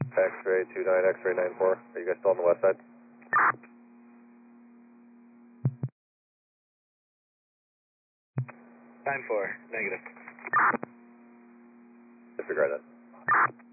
X-ray 29, X-ray 94. Are you guys still on the west side? 9-4, negative. Disregard that.